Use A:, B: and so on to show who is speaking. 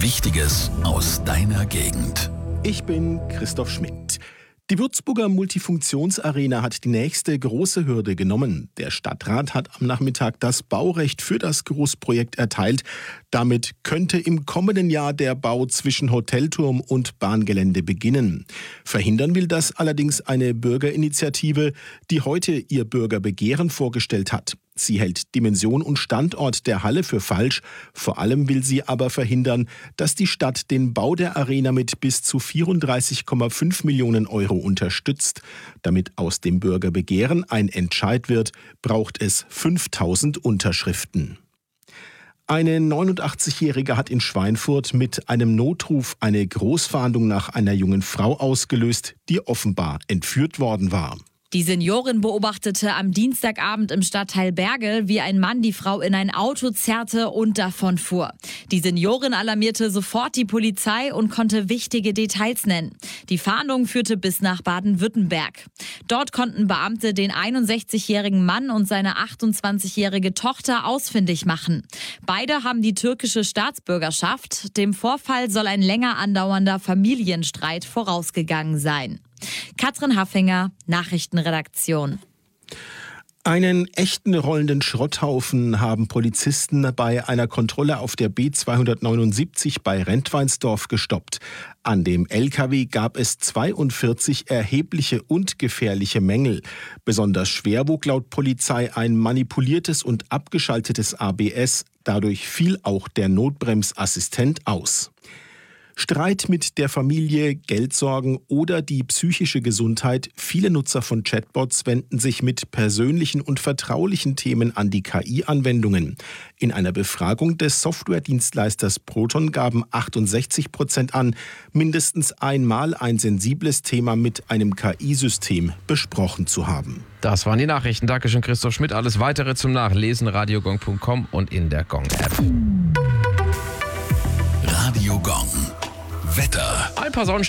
A: Wichtiges aus deiner Gegend.
B: Ich bin Christoph Schmidt. Die Würzburger Multifunktionsarena hat die nächste große Hürde genommen. Der Stadtrat hat am Nachmittag das Baurecht für das Großprojekt erteilt. Damit könnte im kommenden Jahr der Bau zwischen Hotelturm und Bahngelände beginnen. Verhindern will das allerdings eine Bürgerinitiative, die heute ihr Bürgerbegehren vorgestellt hat. Sie hält Dimension und Standort der Halle für falsch. Vor allem will sie aber verhindern, dass die Stadt den Bau der Arena mit bis zu 34,5 Millionen Euro unterstützt. Damit aus dem Bürgerbegehren ein Entscheid wird, braucht es 5000 Unterschriften. Eine 89-Jährige hat in Schweinfurt mit einem Notruf eine Großfahndung nach einer jungen Frau ausgelöst, die offenbar entführt worden war.
C: Die Seniorin beobachtete am Dienstagabend im Stadtteil Bergel, wie ein Mann die Frau in ein Auto zerrte und davonfuhr. Die Seniorin alarmierte sofort die Polizei und konnte wichtige Details nennen. Die Fahndung führte bis nach Baden-Württemberg. Dort konnten Beamte den 61-jährigen Mann und seine 28-jährige Tochter ausfindig machen. Beide haben die türkische Staatsbürgerschaft. Dem Vorfall soll ein länger andauernder Familienstreit vorausgegangen sein. Katrin Haffinger, Nachrichtenredaktion.
B: Einen echten rollenden Schrotthaufen haben Polizisten bei einer Kontrolle auf der B279 bei Rentweinsdorf gestoppt. An dem LKW gab es 42 erhebliche und gefährliche Mängel. Besonders schwer wog laut Polizei ein manipuliertes und abgeschaltetes ABS. Dadurch fiel auch der Notbremsassistent aus. Streit mit der Familie, Geldsorgen oder die psychische Gesundheit. Viele Nutzer von Chatbots wenden sich mit persönlichen und vertraulichen Themen an die KI-Anwendungen. In einer Befragung des Softwaredienstleisters Proton gaben 68% an, mindestens einmal ein sensibles Thema mit einem KI-System besprochen zu haben.
D: Das waren die Nachrichten. Dankeschön, Christoph Schmidt. Alles Weitere zum Nachlesen radiogong.com und in der Gong-App.
A: Radio Gong. Wetter.
D: Ein paar Sonnenstunden.